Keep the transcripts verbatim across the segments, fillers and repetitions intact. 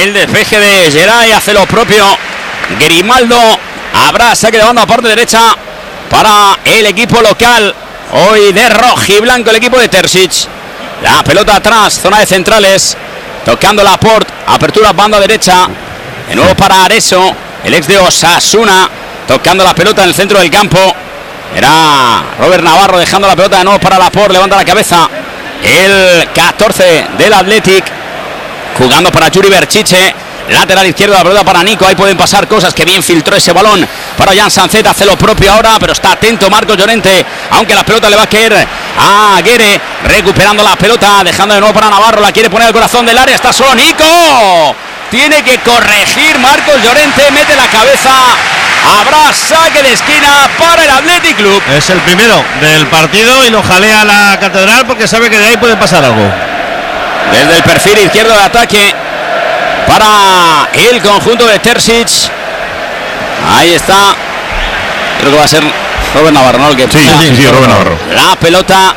el despeje de Geray, hace lo propio Grimaldo. Habrá saque de banda a parte derecha para el equipo local. Hoy de rojiblanco el equipo de Terzic. La pelota atrás, zona de centrales. Tocando Laporte, apertura banda derecha. De nuevo para Areso, el ex de Osasuna. Tocando la pelota en el centro del campo. Era Robert Navarro dejando la pelota de nuevo para Laporte. Levanta la cabeza el catorce del Athletic. Jugando para Yuri Berchiche. Lateral izquierdo, la pelota para Nico. Ahí pueden pasar cosas. Que bien filtró ese balón para Jan Sanzet. Hace lo propio ahora, pero está atento Marcos Llorente. Aunque la pelota le va a caer a Guerre. Recuperando la pelota, dejando de nuevo para Navarro. La quiere poner al corazón del área. Está solo Nico. Tiene que corregir Marcos Llorente. Mete la cabeza. Habrá saque de esquina para el Athletic Club. Es el primero del partido y lo jalea a la catedral porque sabe que de ahí puede pasar algo. Desde el perfil izquierdo de ataque para el conjunto de Terzic. Ahí está. Creo que va a ser Robert Navarro, ¿no? El que sí, sí, sí, Robert Navarro. La pelota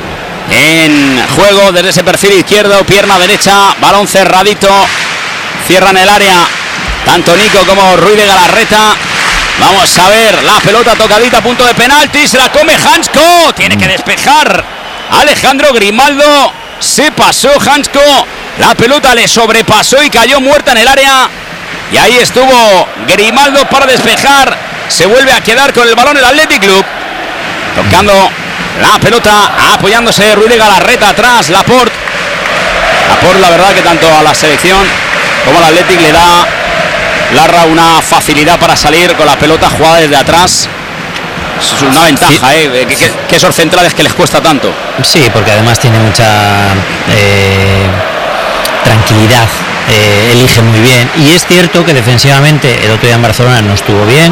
en juego desde ese perfil izquierdo, pierna derecha, balón cerradito. Cierran el área tanto Nico como Ruiz de Galarreta. Vamos a ver la pelota tocadita a punto de penalti. Se la come Hansko. Tiene que despejar Alejandro Grimaldo. Se pasó Hansko. La pelota le sobrepasó y cayó muerta en el área. Y ahí estuvo Grimaldo para despejar. Se vuelve a quedar con el balón el Athletic Club. Tocando la pelota, apoyándose Ruiz de Galarreta atrás. Laporte. Laporte, la verdad que tanto a la selección como al Athletic le da Larra una facilidad para salir con la pelota jugada desde atrás. Es una ventaja, sí. ¿eh? Que, que, que esos centrales que les cuesta tanto. Sí, porque además tiene mucha eh, tranquilidad, eh, elige muy bien. Y es cierto que defensivamente el otro día en Barcelona no estuvo bien,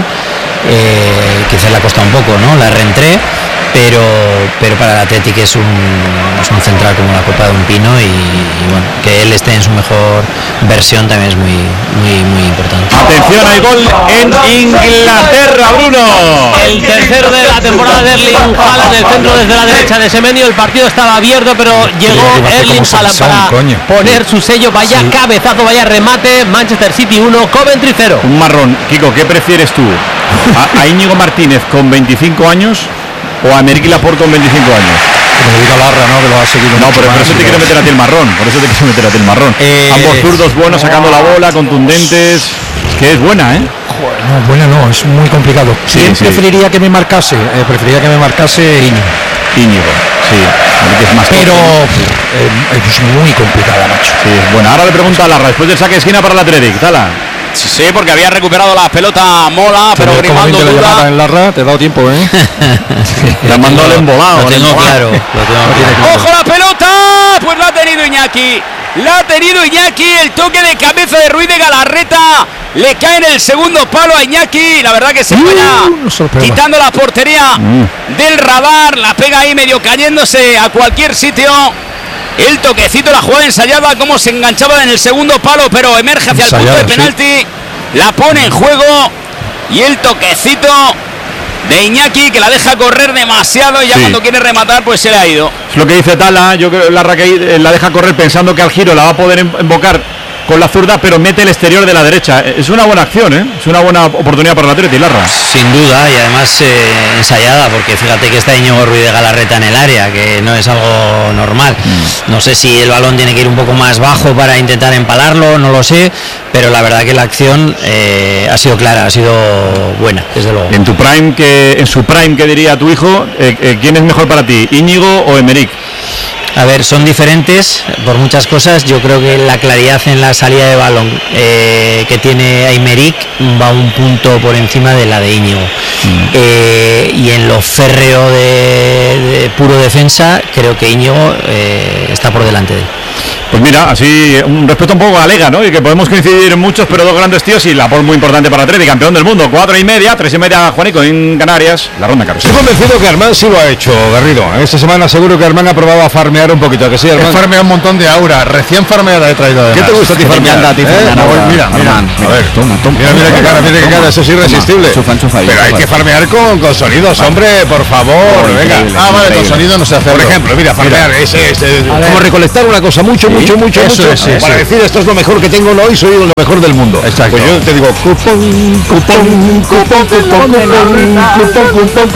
eh, quizás le ha costado un poco, ¿no? La reentré, pero, pero para el Athletic es un, es un central como la copa de un pino y, y bueno, que él esté en su mejor versión también es muy, muy, muy importante. Atención, hay gol en Inglaterra, Bruno. El tercero de la temporada de Erling Haaland del centro desde la derecha de Semenyo. El partido estaba abierto, pero llegó Erling Haaland para coño. poner su sello. Vaya sí. cabezazo, vaya remate. Manchester City uno, Coventry cero. Un marrón. Kiko, ¿qué prefieres tú? ¿A, a Íñigo Martínez con veinticinco años o a Emerick Laporte con veinticinco años? Como diga Larra, ¿no? Que lo ha seguido. No, pero por eso te quiero meter a ti el marrón. Por eso te quiero meter a ti el marrón. Eh, Ambos zurdos buenos, sacando la bola, contundentes. Es que es buena, ¿eh? Joder, no, buena no, es muy complicado. Sí, ¿Quién sí. preferiría que me marcase? Eh, preferiría que me marcase Íñigo. Íñigo, sí. Porque es más pero eh, es muy complicada, macho. Sí, bueno, ahora le pregunta a Larra, después del saque de esquina para el Athletic, Tala. Sí, sí, porque había recuperado la pelota Mola, pero Grimaldo duda. En Larra, te he dado tiempo, ¿eh? Le mandó el embolado. Lo tengo claro. Lo tengo claro. ¡Ojo la pelota! Pues la ha tenido Iñaki. La ha tenido Iñaki. El toque de cabeza de Ruiz de Galarreta. Le cae en el segundo palo a Iñaki. La verdad que se vaya uh, quitando la portería uh. del radar. La pega ahí medio cayéndose a cualquier sitio. El toquecito, la jugada ensayada, cómo se enganchaba en el segundo palo, pero emerge hacia ensayada, el punto de penalti. Sí. La pone en juego. Y el toquecito de Iñaki, que la deja correr demasiado y ya sí. cuando quiere rematar pues se le ha ido. Es lo que dice Tala. Yo creo que la, la deja correr pensando que al giro la va a poder embocar con la zurda, pero mete el exterior de la derecha. Es una buena acción, ¿eh? Es una buena oportunidad para el Athletic, Larra. Sin duda, y además eh, ensayada, porque fíjate que está Íñigo Ruiz de Galarreta en el área, que no es algo normal. Mm. No sé si el balón tiene que ir un poco más bajo para intentar empalarlo, no lo sé, pero la verdad que la acción eh, ha sido clara, ha sido buena, desde luego. En tu prime, que en su prime, ¿qué diría tu hijo? Eh, eh, ¿Quién es mejor para ti, Íñigo o Emerick? A ver, son diferentes por muchas cosas. Yo creo que la claridad en la salida de balón eh, que tiene Aymeric va un punto por encima de la de Íñigo. Mm. Eh, y en lo férreo de, de puro defensa, creo que Íñigo eh, está por delante de él. Pues mira, así un respeto un poco a Lega, ¿no? Y que podemos coincidir en muchos, pero dos grandes tíos y la por muy importante para Athletic, campeón del mundo. Cuatro y media, tres y media, Juanico, en Canarias, la ronda Carlos. Estoy convencido que Armán sí lo ha hecho, Garrido. Esta semana seguro que Armán ha probado a farmear un poquito, que sí, Armán. He farmeado un montón de aura, recién farmeada he traído además. ¿Qué te gusta a ti farmear? A ti, ¿Eh? no, mira, mira, Armán, a ver, toma, toma. Mira, mira qué cara, mira qué cara, eso es irresistible. Chufa, chufa, pero hay que farmear con, con sonidos, vale. hombre, por favor, venga. Ah, vale, con sonido no se hace. Por ejemplo, mira, farmear, ese, ese, como recolectar una cosa mucho, mucho mucho, mucho, Eso mucho, es, sí, para sí. decir esto es lo mejor que tengo hoy, soy lo mejor del mundo. Exacto. Pues yo te digo, cupón, cupón, cupón, cupón, cupón, cupón, cupón,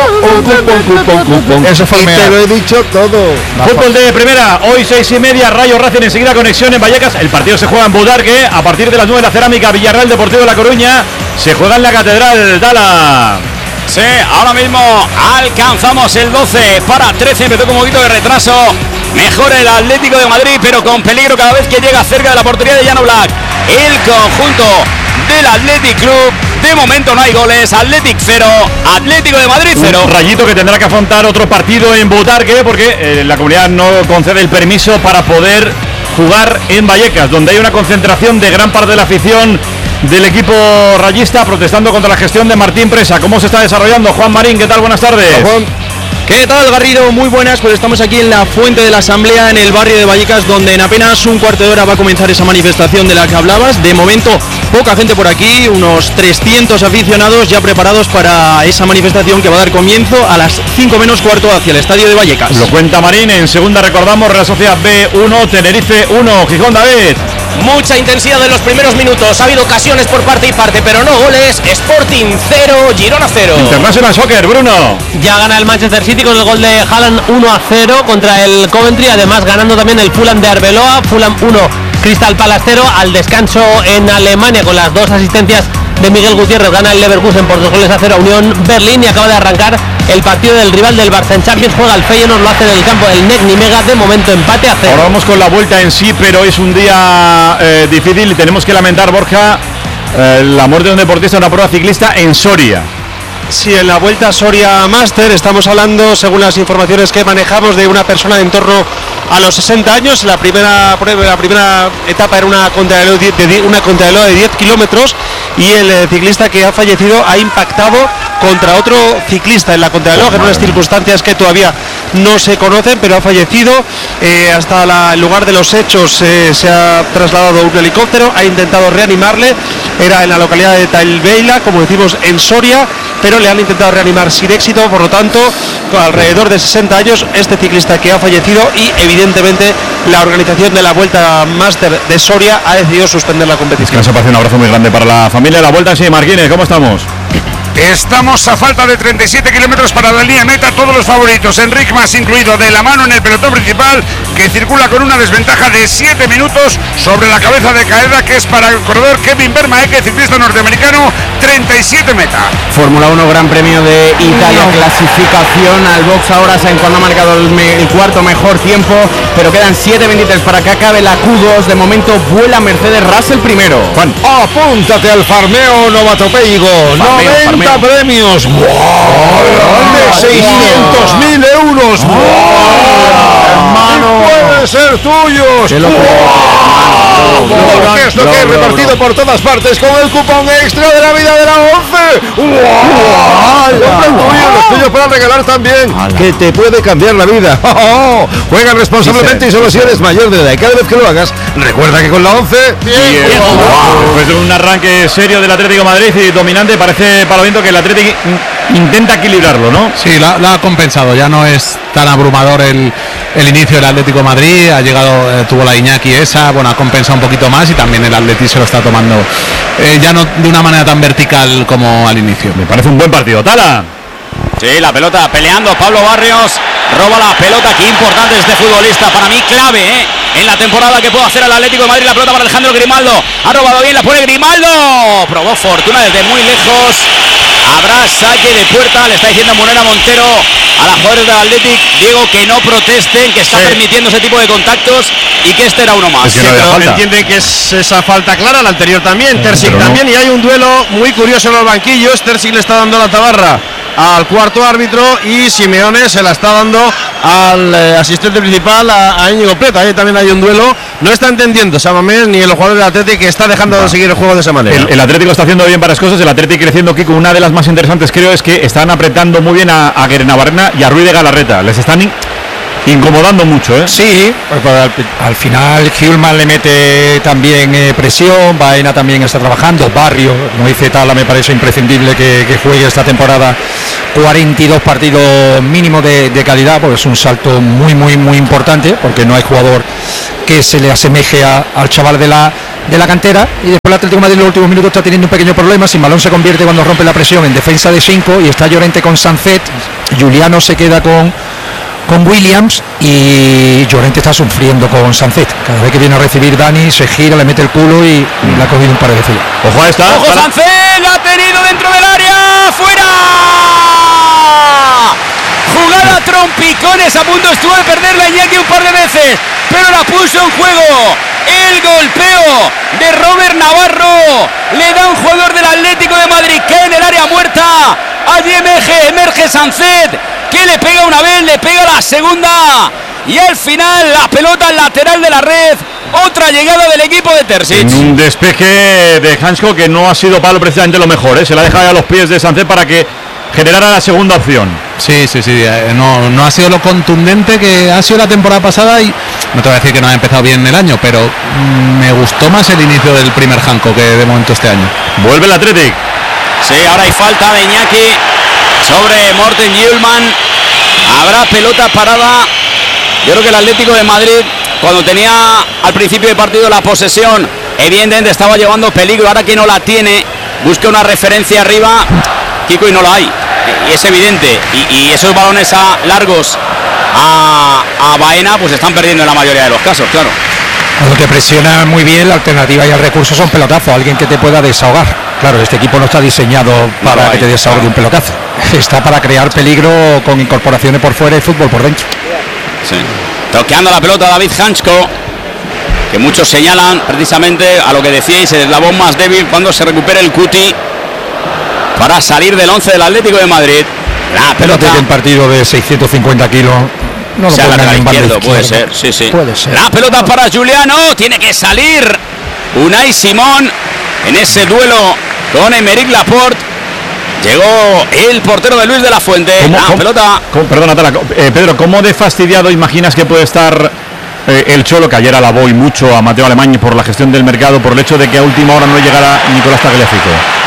cupón, cupón, cupón. Eso fue Y Almear. te lo he dicho todo. Fútbol de primera, hoy seis y media, Rayo Racing, enseguida conexión en Vallecas. El partido se juega en Budarque, a partir de las nueve la Cerámica, Villarreal Deportivo de La Coruña, se juega en la Catedral, Dala. Sí, ahora mismo alcanzamos el doce para trece, empezó con un poquito de retraso. Mejor el Atlético de Madrid, pero con peligro cada vez que llega cerca de la portería de Llano Black. El conjunto del Athletic Club, de momento no hay goles. Athletic cero, Atlético de Madrid cero. Un Rayito que tendrá que afrontar otro partido en Butarque porque eh, la comunidad no concede el permiso para poder jugar en Vallecas, donde hay una concentración de gran parte de la afición del equipo rayista protestando contra la gestión de Martín Presa. ¿Cómo se está desarrollando? Juan Marín, ¿qué tal? Buenas tardes. Juan. ¿Qué tal, Garrido? Muy buenas, pues estamos aquí en la Fuente de la Asamblea, en el barrio de Vallecas, donde en apenas un cuarto de hora va a comenzar esa manifestación de la que hablabas. De momento, poca gente por aquí, unos trescientos aficionados ya preparados para esa manifestación que va a dar comienzo a las cinco menos cuarto hacia el estadio de Vallecas. Lo cuenta Marín. En segunda recordamos Real Sociedad B uno, Tenerife uno, Gijón. David. Mucha intensidad en los primeros minutos, ha habido ocasiones por parte y parte, pero no goles. Sporting cero, Girona cero. International Soccer, Bruno. Ya gana el Manchester City con el gol de Haaland uno a cero contra el Coventry, además ganando también el Fulham de Arbeloa. Fulham uno, Crystal Palace cero. Al descanso en Alemania con las dos asistencias de Miguel Gutiérrez gana el Leverkusen por dos goles a cero a Unión Berlín, y acaba de arrancar el partido del rival del Barça en Champions. Juega el Feyenoord, lo hace en el campo del N E C Nimega, de momento empate a cero. Ahora vamos con la vuelta en sí, pero es un día eh, difícil y tenemos que lamentar, Borja, eh, la muerte de un deportista en una prueba ciclista en Soria. Sí, en la Vuelta Soria Master estamos hablando, según las informaciones que manejamos, de una persona de en torno a los sesenta años. La primera prueba, la primera etapa era una contrarreloj de, una contrarreloj de diez kilómetros, y el eh, ciclista que ha fallecido ha impactado contra otro ciclista en la contrarreloj en unas circunstancias que todavía no se conocen, pero ha fallecido. Eh, hasta la, el lugar de los hechos eh, se ha trasladado un helicóptero, ha intentado reanimarle. Era en la localidad de Talbeila, como decimos, en Soria, pero le han intentado reanimar sin éxito. Por lo tanto, con alrededor de sesenta años, este ciclista que ha fallecido, y evidentemente la organización de la Vuelta Master de Soria ha decidido suspender la competición. Nos hace un abrazo muy grande para la familia. La vuelta en sí, Marquines, ¿cómo estamos? Estamos a falta de treinta y siete kilómetros para la línea meta. Todos los favoritos, Enric Mas incluido, de la mano en el pelotón principal, que circula con una desventaja de siete minutos sobre la cabeza de Caeda, que es para el corredor Kevin Vermaeke, ciclista norteamericano. Treinta y siete meta. Fórmula uno, Gran Premio de Italia, clasificación al box ahora. Sainz cuando ha marcado el, me, el cuarto mejor tiempo, pero quedan siete veintitrés para que acabe la Q dos. De momento vuela Mercedes Russell primero. Juan, apúntate al farmeo novatopeigo. noventa premios. ¡Wow! ¡De seiscientos mil euros! ¡Wow! ¡Hermano! ¡Pueden ser tuyos! ¿Qué es lo que he repartido por todas partes con el cupón extra de la vida de la once? ¡Wow! Los tuyos para regalar también, que te puede cambiar la vida. ¡Oh! Juega responsablemente y solo si eres mayor de edad. Y cada vez que lo hagas, recuerda que con la once... Bien. Wow. Después de un arranque serio del Atlético de Madrid y dominante, parece para viento que el Atlético intenta equilibrarlo, ¿no? Sí, la, la ha compensado. Ya no es tan abrumador el, el inicio del Atlético de Madrid. Ha llegado, eh, tuvo la Iñaki esa, bueno, ha compensado un poquito más, y también el Atleti se lo está tomando eh, ya no de una manera tan vertical como al inicio. Me parece un buen partido. Tala. Sí, la pelota peleando, Pablo Barrios roba la pelota. Qué importante este futbolista, para mí clave, ¿eh? En la temporada que puede hacer el Atlético de Madrid. La pelota para Alejandro Grimaldo, ha robado bien, la pone Grimaldo, probó fortuna desde muy lejos. Habrá saque de puerta, le está diciendo Monera Montero a las jugadores del Athletic, Diego, que no protesten, que está sí. permitiendo ese tipo de contactos, y que este era uno más. Es que no sí, pero entienden que es esa falta clara, la anterior también, Terzic también, no. Y hay un duelo muy curioso en los banquillos. Terzic le está dando la tabarra al cuarto árbitro, y Simeone se la está dando al eh, asistente principal, a, a Íñigo Prieto. Ahí también hay un duelo. No está entendiendo Samamés ni los jugadores del Atlético, que está dejando no. de seguir el juego de esa manera. El, el Atlético está haciendo bien varias cosas. El Atlético creciendo, Kiko. Una de las más interesantes, creo, es que están apretando muy bien a, a Guerenavarrena y a Ruiz de Galarreta. Les están in, incomodando mucho, ¿eh? Sí, pues, pues, al, al final Hjulman le mete también eh, presión. Baena también está trabajando. Barrio, como dice Tala, me parece imprescindible que, que juegue esta temporada cuarenta y dos partidos mínimo de, de calidad, porque es un salto muy, muy, muy importante, porque no hay jugador que se le asemeje a, al chaval de la de la cantera. Y después el Atlético de Madrid en los últimos minutos está teniendo un pequeño problema. Sin balón se convierte cuando rompe la presión en defensa de cinco y está Llorente con Sancet. Juliano se queda con con Williams y Llorente está sufriendo con Sancet. Cada vez que viene a recibir Dani se gira, le mete el culo y, y le ha cogido un par de veces. Ojo a esta. Ojo para... Sancet, la ha tenido dentro del área, fuera. Jugada trompicones, a punto estuvo de perderla Iñaki un par de veces, pero la puso en juego. El golpeo de Robert Navarro le da un jugador del Atlético de Madrid que en el área muerta. Allí emerge, emerge Sancet, que le pega una vez, le pega la segunda y al final la pelota lateral de la red. Otra llegada del equipo de Terzic. En un despeje de Hansko que no ha sido Pablo precisamente lo mejor, ¿eh? Se la deja a los pies de Sancet para que generara la segunda opción. Sí, sí, sí, no, no ha sido lo contundente que ha sido la temporada pasada y no te voy a decir que no ha empezado bien el año, pero mmm, me gustó más el inicio del primer Hanko que de momento este año. Vuelve el Athletic. Sí, ahora hay falta de Iñaki sobre Morten Hjulmand. Habrá pelota parada. Yo creo que el Atlético de Madrid, cuando tenía al principio del partido la posesión, evidentemente estaba llevando peligro. Ahora que no la tiene, busca una referencia arriba, Kiko, y no la hay. Y es evidente. Y, y esos balones a largos a, a Baena, pues están perdiendo en la mayoría de los casos, claro. Cuando te presiona muy bien, la alternativa y el recurso son pelotazos, alguien que te pueda desahogar. Claro, este equipo no está diseñado para no que te desahogue un pelotazo. Está para crear peligro con incorporaciones por fuera y fútbol por dentro. Sí. Toqueando la pelota David Hansko, que muchos señalan precisamente a lo que decíais, el eslabón más débil cuando se recupere el Cuti para salir del once del Atlético de Madrid. La pelota en partido de seiscientos cincuenta kilos. No lo sea lateral izquierdo, puede ser, sí, sí. Puede ser. La pelota para Juliano, tiene que salir Unai Simón en ese duelo con Aymeric Laporte. Llegó el portero de Luis de la Fuente. ¿Cómo, la cómo, pelota. Cómo, perdona, Tala, eh, Pedro, ¿cómo de fastidiado imaginas que puede estar eh, el Cholo, que ayer alabó y mucho a Mateo Alemany por la gestión del mercado, por el hecho de que a última hora no llegara Nicolás Tagliafico?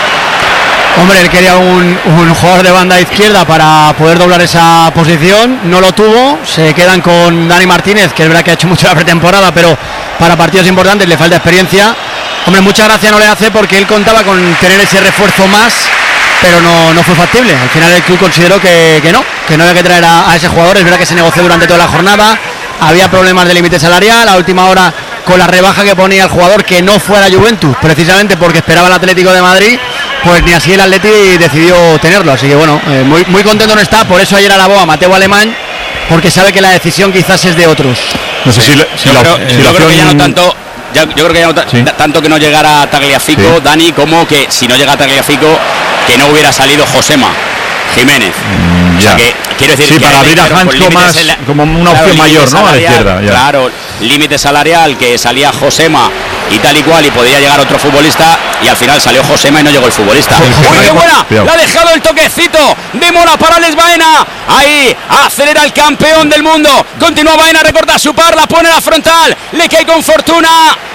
Hombre, él quería un, un jugador de banda izquierda para poder doblar esa posición, no lo tuvo, se quedan con Dani Martínez, que es verdad que ha hecho mucho la pretemporada, pero para partidos importantes le falta experiencia. Hombre, mucha gracia no le hace porque él contaba con tener ese refuerzo más, pero no, no fue factible. Al final el club consideró que, que no, que no había que traer a, a ese jugador. Es verdad que se negoció durante toda la jornada, había problemas de límite salarial, a última hora con la rebaja que ponía el jugador que no fuera Juventus, precisamente porque esperaba el Atlético de Madrid, pues ni así el Atleti decidió tenerlo. Así que bueno, eh, muy, muy contento no está, por eso ayer alabó a Mateo Alemany, porque sabe que la decisión quizás es de otros. No sé si, sí, si yo la, creo, si yo la creo que ya no tanto... Ya, yo creo que ya no ta- sí. tanto que no llegara Tagliafico, sí. Dani, como que si no llega Tagliafico, que no hubiera salido Josema Jiménez. Mm, o sea que quiero decir sí, que para abrir a Hansko más el, como una claro, opción mayor, ¿no? Salarial, a la izquierda. Ya. Claro, límite salarial, que salía Josema y tal y cual, y podría llegar otro futbolista, y al final salió Josema y no llegó el futbolista. Sí, ¡Uy, qué buena! Cuidado. Le ha dejado el toquecito de Mola para Les Baena. Ahí acelera el campeón del mundo. Continúa Baena, recorta su par, la pone a la frontal, le cae con fortuna.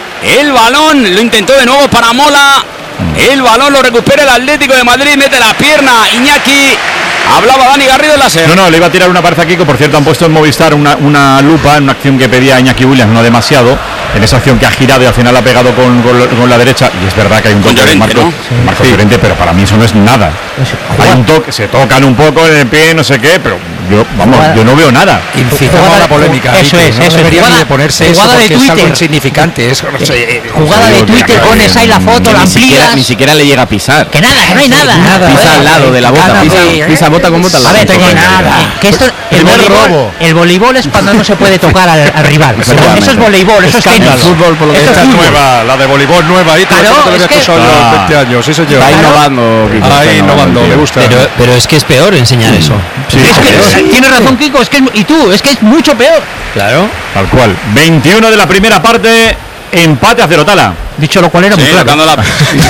El balón lo intentó de nuevo para Mola. El balón lo recupera el Atlético de Madrid, mete la pierna Iñaki. Hablaba Dani Garrido en la serie. No, no, le iba a tirar una parte a Kiko. Por cierto, han puesto en Movistar una, una lupa en una acción que pedía Iñaki Williams, no demasiado. En esa acción que ha girado y al final ha pegado con, con, con la derecha. Y es verdad que hay un toque de Marcos, ¿no? sí, Marcos sí. Llorente, pero para mí eso no es nada. Hay un toque, se tocan un poco en el pie, no sé qué, pero yo, vamos, jugada, yo no veo nada. Incitamos a la polémica. Eso es, no eso debería es. Ni de ponerse jugada eso de Twitter. Es algo insignificante. Es, no sé, jugada de Twitter, pones ahí la foto, la amplías. Ni siquiera, ni siquiera le llega a pisar. Que nada, que no hay nada. nada pisa al lado de la bota, pisa, pisa bota con bota al lado. A ver, no hay nada. Que esto, el, voleibol, el voleibol es cuando no se puede tocar al, al rival. Eso es voleibol, eso es tenis. Fútbol, por lo que esta es nueva, la de voleibol nueva, ahí te claro, lo es que son los veinte años, sí señor. Está innovando, Kiko, está innovando, me gusta. Pero, pero es que es peor enseñar eso. Sí, es que, o sea, tienes razón, Kiko, es que y tú, es que es mucho peor. Claro, tal cual. veintiuno de la primera parte, empate a cero, Tala. Dicho lo cual era sí, muy claro. La...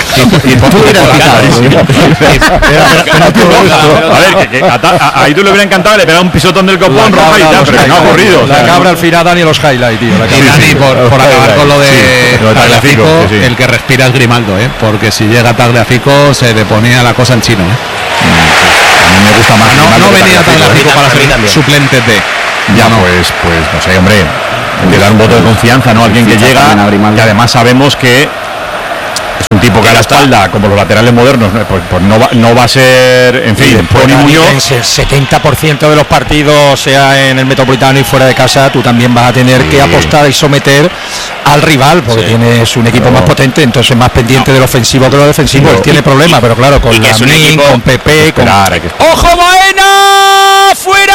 A ver, que, que, a, a, ahí tú le hubiera encantado, le pegaba un pisotón del copón roja y tal, pero no ha ocurrido. La cabra al final, Dani, los highlights, tío. Y Dani, por, por acabar con lo de sí, Tagliafico, sí, sí. el que respira es Grimaldo, ¿eh? Porque si llega Tagliafico se le ponía la cosa en chino, ¿eh? A mí me gusta más. No, no venía Tagliafico para ser suplente de. Ya, no. pues, pues, no sé, hombre. de dar un voto de confianza, ¿no? Alguien que llega, que además sabemos que es un tipo que a la espalda, como los laterales modernos, pues, pues no, va, no va a ser, en fin, Tony Muñoz. El setenta por ciento de los partidos, sea en el Metropolitano y fuera de casa, tú también vas a tener sí. que apostar y someter al rival, porque sí. tienes un equipo no. más potente, entonces más pendiente no. del ofensivo que lo defensivo. No. Él tiene problemas, pero claro, con Lamine, con Pepe, con... ¡Ojo, Baena! ¡Fuera!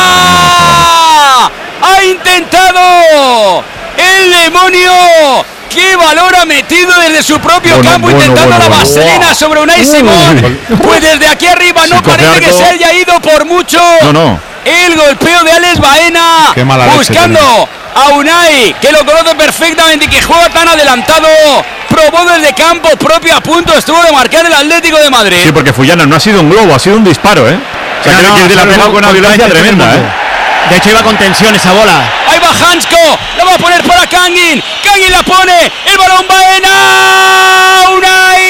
¡Ha intentado el demonio! ¡Qué valor ha metido desde su propio bueno, campo bueno, intentando bueno, la vaselina bueno. sobre Unai Simón! Pues desde aquí arriba no parece arco. que se haya ido por mucho. No, no. El golpeo de Alex Baena buscando a Unai, que lo conoce perfectamente y que juega tan adelantado. Probó desde campo propio, a punto estuvo de marcar el Atlético de Madrid. Sí, porque Fullana no ha sido un globo, ha sido un disparo, ¿eh? O sea, no, creo que le ha pegado con una violencia tremenda, ¿eh? De hecho iba con tensión esa bola. Ahí va Hansko, la va a poner para Kangin. Kangin la pone, el balón Baena. Unai.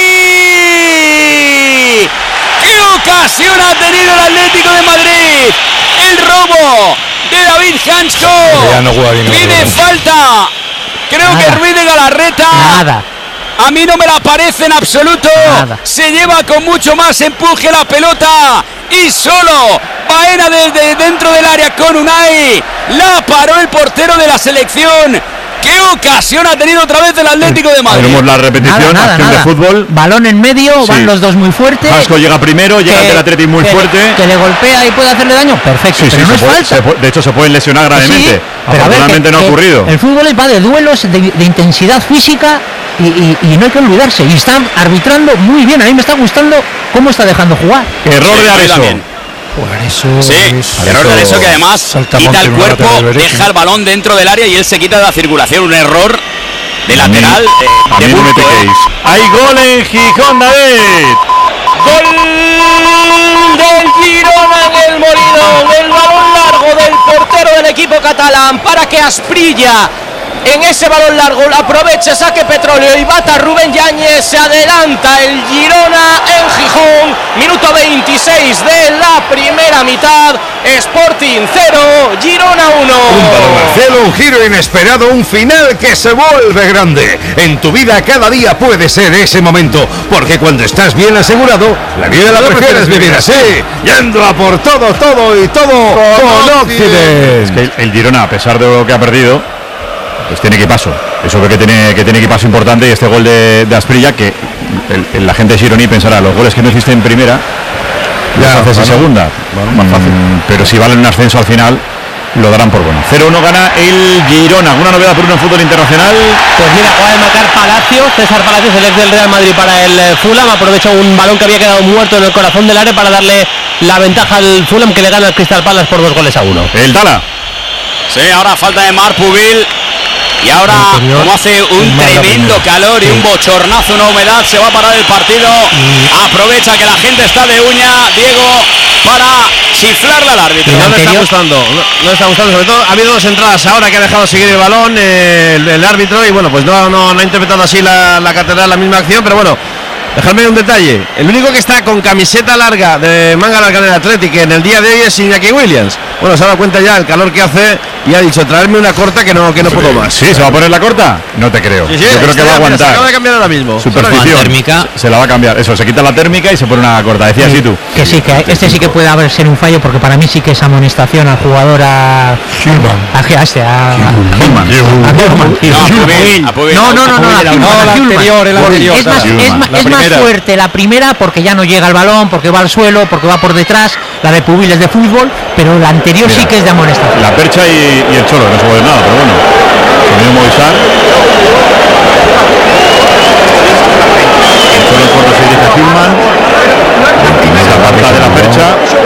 ¡Qué ocasión ha tenido el Atlético de Madrid! El robo de David Hansko. No pide falta. Creo Nada. que Ruiz de Galarreta. Nada. A mí no me la parece en absoluto. Nada. Se lleva con mucho más empuje la pelota. Y solo Baena desde dentro del área con Unai. La paró el portero de la selección. ¡Qué ocasión ha tenido otra vez el Atlético de Madrid! Tenemos la repetición, nada, nada, acción nada. de fútbol. Balón en medio, sí. van los dos muy fuertes. Hansko llega primero, llega que, el del Atlético muy que, fuerte. Que le golpea y puede hacerle daño, perfecto, sí, pero sí, no es puede, falta. Puede, de hecho se pueden lesionar gravemente. Sí, afortunadamente ver, que, no ha ocurrido. El fútbol va de duelos, de, de intensidad física y, y, y no hay que olvidarse. Y están arbitrando muy bien, a mí me está gustando cómo está dejando jugar. Error sí, de Areso. Eso sí, es, error de Areso que además quita el cuerpo, deja el balón dentro del área y él se quita de la circulación. Un error de lateral. A mí, de a mí no me toquéis. Hay gol en Gijón, David. Gol del Girona en el Molinón. El balón largo del portero del equipo catalán para que Asprilla en ese balón largo aproveche, saque Petróleo y bata Rubén Yáñez. Se adelanta el Girona en Gijón. Minuto veintiséis de la primera mitad. Sporting cero, Girona uno. Un balón al cielo, un giro inesperado, un final que se vuelve grande. En tu vida cada día puede ser ese momento, porque cuando estás bien asegurado, la vida la prefieres vivir así, yendo a por todo, todo y todo con Occident. Es que el, el Girona, a pesar de lo que ha perdido, pues tiene equipazo. Eso ve que tiene que tiene equipazo importante, y este gol de, de Asprilla, que el, el, la gente de Gironi pensará, los goles que no hiciste en primera los ya, haces en segunda, bueno, más fácil. Mm, pero si valen un ascenso al final, lo darán por bueno. cero uno gana el Girona. ¿Alguna novedad por uno en fútbol internacional? Pues mira, acaba de marcar Palacios, César Palacios, el ex del Real Madrid para el Fulham. Aprovechó un balón que había quedado muerto en el corazón del área para darle la ventaja al Fulham, que le gana al Crystal Palace por dos goles a uno. El Tala. Sí, ahora falta de Marc Pubil. Y ahora, como hace un tremendo calor y un bochornazo, una humedad, se va a parar el partido. Aprovecha que la gente está de uña, Diego, para chiflarle al árbitro. No le está gustando, no, no está gustando, sobre todo ha habido dos entradas ahora que ha dejado seguir el balón eh, el, el árbitro, y bueno, pues no, no, no ha interpretado así la, la catedral la misma acción, pero bueno. Dejadme un detalle, el único que está con camiseta larga de manga larga en el Athletic en el día de hoy es Iñaki Williams. Bueno, se ha dado cuenta ya el calor que hace y ha dicho, traerme una corta que no que no sí, puedo más. ¿Sí? ¿Se va a poner la corta? No te creo. Sí, sí, yo creo que va a aguantar. Se acaba de cambiar ahora mismo. Superstición. Térmica. Se la va a cambiar. Eso, se quita la térmica y se pone una corta. Decías, sí, tú. Que sí, que este sí que puede haber ser un fallo, porque para mí sí que es amonestación al jugador a... A este, a... No, no, no, no, la anterior, el anterior. Es más, es más, es más fuerte la primera porque ya no llega al balón, porque va al suelo, porque va por detrás. La de Pubil es de fútbol, pero la anterior Mira, sí que es de amonestación. La Percha y, y el Cholo, no se puede nada, pero bueno. Sonido Movistar. El Cholo en corto se dirige a Hillman. Esa falta de la Percha.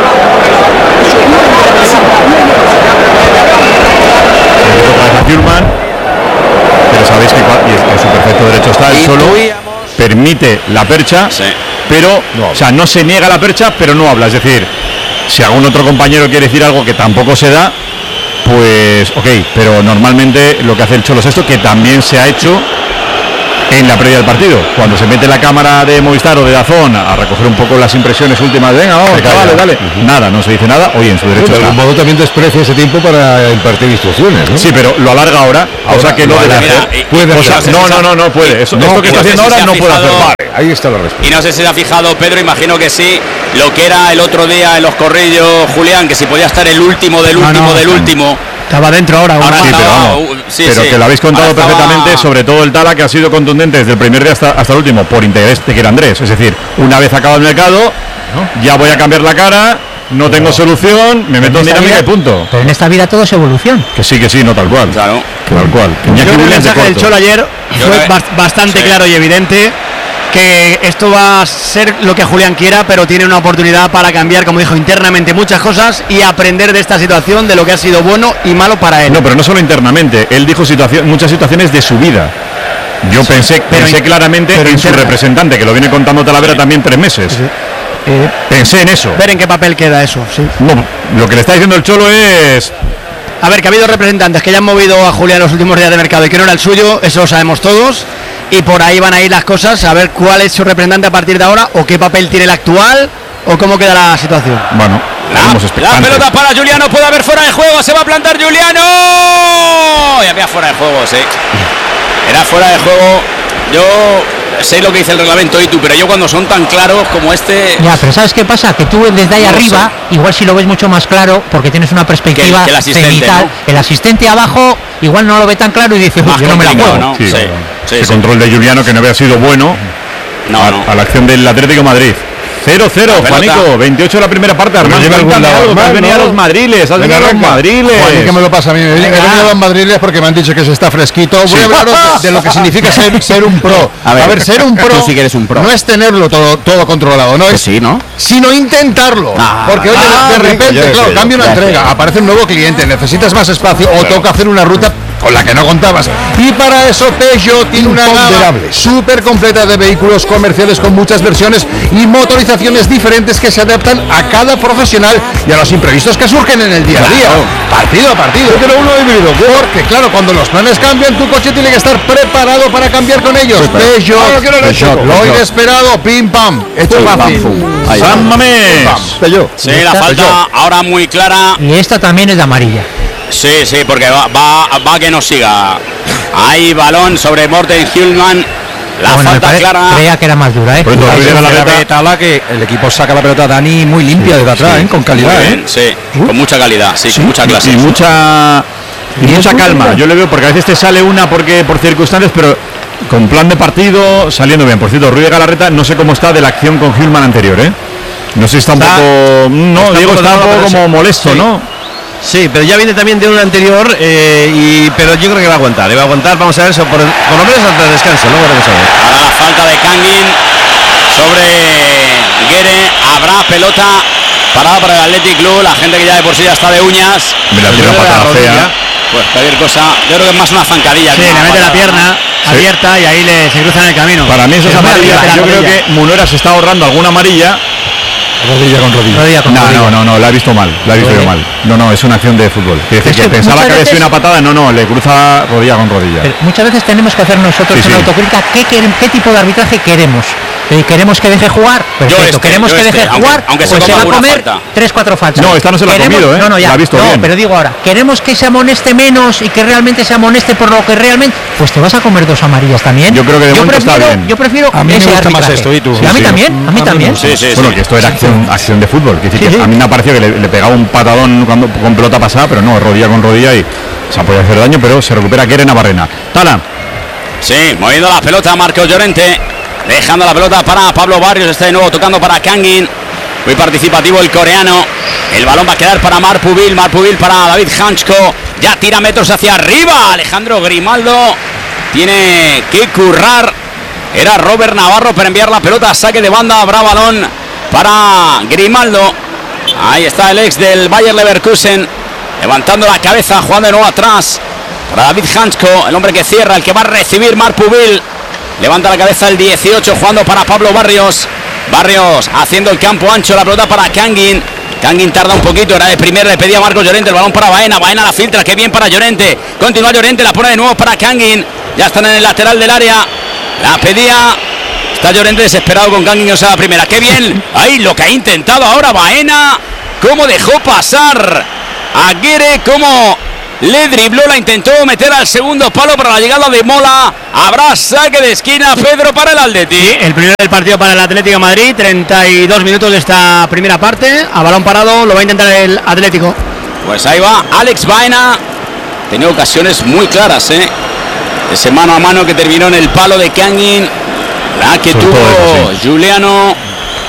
Se otra vez a Hillman. Pero sabéis que en su perfecto derecho está el Cholo. Permite la Percha, sí. pero no, o sea, no se niega la Percha, pero no habla. Es decir, si algún otro compañero quiere decir algo que tampoco se da, pues ok, pero normalmente lo que hace el Cholo es esto, que también se ha hecho en la previa del partido. Cuando se mete la cámara de Movistar o de Dazón a recoger un poco las impresiones últimas, venga, vamos, chavales, dale. Uh-huh. Nada, no se dice nada. Oye, en su derecho. Pero de algún modo también desprecia ese tiempo para impartir instrucciones, ¿no? Sí, pero lo alarga ahora, ahora cosa que no debe hacer. Puede o sea, no, no, no, no puede. Eso, no, esto que está haciendo ahora no puede hacer. Vale, ahí está la respuesta. Y no sé si se ha fijado Pedro, imagino que sí, lo que era el otro día en los corrillos, Julián, que si podía estar el último del último no, no, del último. Estaba dentro ahora. ahora sí, estaba, pero, vamos, sí, pero sí. que lo habéis contado ahora perfectamente, estaba... sobre todo el Tala, que ha sido contundente desde el primer día hasta, hasta el último, por interés de que era Andrés. Es decir, una vez acabado el mercado, ¿no? Ya voy a cambiar la cara, no tengo solución, me meto en dinámica y punto. Pero en esta vida todo es evolución. Que sí, que sí, no tal cual. Claro. Tal cual. Yo creo que el mensaje del Cholo ayer fue que... bastante sí. claro y evidente. Que esto va a ser lo que Julián quiera, pero tiene una oportunidad para cambiar, como dijo, internamente muchas cosas y aprender de esta situación, de lo que ha sido bueno y malo para él. No, pero no solo internamente, él dijo situación, muchas situaciones de su vida. Yo sí, pensé, pensé in, claramente en interna. Su representante, que lo viene contando Talavera sí. también tres meses. Sí. Eh, pensé en eso. Ver en qué papel queda eso, sí. No, lo que le está diciendo el Cholo es... A ver, que ha habido representantes que ya han movido a Julián los últimos días de mercado y que no era el suyo, eso lo sabemos todos. Y por ahí van a ir las cosas, a ver cuál es su representante a partir de ahora, o qué papel tiene el actual, o cómo queda la situación. Bueno, la, la pelota para Juliano, puede haber fuera de juego, se va a plantar Juliano. Y había fuera de juego, sí. Era fuera de juego. Yo sé lo que dice el reglamento y tú, pero yo cuando son tan claros como este... Ya, pero ¿sabes qué pasa? Que tú desde ahí no arriba, sé. Igual si lo ves mucho más claro, porque tienes una perspectiva que, que el asistente, cenital, ¿no? El asistente abajo igual no lo ve tan claro y dice, pues yo no me la juego. ¿No? Sí, sí, sí, ese sí. Control de Juliano que no había sido bueno no, a, no. a la acción del Atlético Madrid. cero cero, Juanico, veintiocho de la primera parte. Armando, has venido a los madriles, has venido a los madriles. ¿Qué me lo pasa a mí? He venido a los madriles porque me han dicho que se está fresquito. Voy sí. a hablaros de, de lo que significa ser, ser un pro. A ver, a ver, ser un pro, tú sí que eres un pro. No es tenerlo todo, todo controlado, no pues es, sí, ¿no? Sino intentarlo. Ah, porque oye, ah, de repente, venga, claro, cambia una entrega, sé. Aparece un nuevo cliente, necesitas más espacio o toca hacer una ruta con la que no contabas. Y para eso Peugeot tiene una gama súper completa de vehículos comerciales con muchas versiones y motorizaciones diferentes que se adaptan a cada profesional y a los imprevistos que surgen en el día a día. Claro. Partido a partido. Pero uno híbrido. Porque claro, cuando los planes cambian, tu coche tiene que estar preparado para cambiar con ellos. Sí, Peugeot, ah, no Peugeot, lo Peugeot. Inesperado, pim pam. Hecho fácil. San Mamés. Sí, la falta ahora muy clara. Y esta también es de amarilla. Sí, sí, porque va, va, va a que nos siga. Hay balón sobre Morten Hjulmand. La bueno, falta pare, clara. Creía que era más dura, ¿eh? Por eso, la la Tala, que el equipo saca la pelota Dani muy limpia sí, desde atrás, sí, ¿eh? Con calidad, bien, ¿eh? Sí, uh. con mucha calidad, sí, sí, con mucha clase. Y, y mucha, y mucha calma. Yo le veo porque a veces te sale una porque por circunstancias, pero con plan de partido saliendo bien. Por cierto, Ruiz Galarreta, no sé cómo está de la acción con Hjulmand anterior, ¿eh? No sé si está un está, poco. No, está Diego está un poco como sí. molesto, sí. ¿no? Sí, pero ya viene también de un anterior, eh, y, pero yo creo que va a aguantar, va a aguantar, vamos a ver eso, por, por lo menos hasta el descanso, luego vamos a ver. Ahora la falta de Kangin sobre Guere, habrá pelota parada para el Athletic Club, la gente que ya de por sí ya está de uñas. Me la tira patada fea. Pues cualquier cosa, yo creo que es más una zancadilla. Sí, le mete patada, la pierna ¿sí? abierta y ahí le, se cruza en el camino. Para mí eso es amarilla, yo creo que Munera se está ahorrando alguna amarilla. Rodilla con rodilla. rodilla con no, rodilla. no, no, no, la he visto mal, la he visto yo mal. No, no, es una acción de fútbol. Que, que, que pensaba que había sido una patada, no, no, le cruza rodilla con rodilla. Pero muchas veces tenemos que hacer nosotros sí, en sí. autocrítica qué, qué tipo de arbitraje queremos. Eh, ¿Queremos que deje jugar? Perfecto. Este, ¿Queremos que este, deje aunque, jugar? Aunque pues se, se va a comer falta. tres, cuatro faltas. No, esta no se la ha comido, ¿eh? No, no, ya. La ha visto no, bien. pero digo ahora, ¿queremos que se amoneste menos y que realmente se amoneste por lo que realmente? Pues te vas a comer dos amarillas también. Yo creo que de yo momento prefiero, está bien. Yo prefiero a mí me gusta arbitraje. más esto, ¿y tú? Sí, a mí sí, también, a mí también. Sí, sí, bueno, sí. que esto era acción, acción de fútbol. Que, sí, que sí. A mí me ha parecido que le, le pegaba un patadón cuando con pelota pasada, pero no, rodilla con rodilla y se ha podido hacer daño, pero se recupera Keren Navarrena. Tala. Sí, moviendo la pelota Marcos Llorente. Dejando la pelota para Pablo Barrios, está de nuevo tocando para Kangin. Muy participativo el coreano. El balón va a quedar para Marpubil, Marpubil para David Hanchko. Ya tira metros hacia arriba. Alejandro Grimaldo tiene que currar. Era Robert Navarro para enviar la pelota a saque de banda. Habrá balón para Grimaldo. Ahí está el ex del Bayer Leverkusen, levantando la cabeza, jugando de nuevo atrás para David Hanchko, el hombre que cierra, el que va a recibir Marpubil. Levanta la cabeza el dieciocho, jugando para Pablo Barrios. Barrios haciendo el campo ancho, la pelota para Kangin. Kangin tarda un poquito, era de primero, le pedía a Marcos Llorente, el balón para Baena. Baena la filtra, qué bien para Llorente. Continúa Llorente, la pone de nuevo para Kangin. Ya están en el lateral del área. La pedía. Está Llorente desesperado con Kangin, o sea, la primera. ¡Qué bien! Ahí lo que ha intentado ahora Baena. Cómo dejó pasar a Guere, cómo le dribló, la intentó meter al segundo palo para la llegada de Mola. Habrá saque de esquina, Pedro, para el Atleti. Sí, el primero del partido para el Atlético de Madrid. treinta y dos minutos de esta primera parte. A balón parado lo va a intentar el Atlético. Pues ahí va Alex Baena. Tenía ocasiones muy claras, ¿eh? Ese mano a mano que terminó en el palo de Kangin. La que Sobre tuvo eso, sí. Juliano.